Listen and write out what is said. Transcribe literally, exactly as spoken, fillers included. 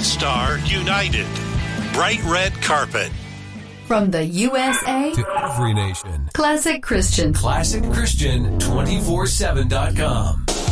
All-Star United. Bright red carpet. From the U S A to every nation. Classic Christian. Classic Christian two four seven dot com.